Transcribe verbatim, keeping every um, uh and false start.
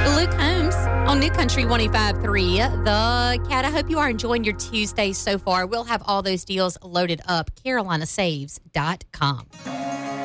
Luke Holmes on New Country one oh five point three. The Cat, I hope you are enjoying your Tuesday so far. We'll have all those deals loaded up. Carolina Saves dot com.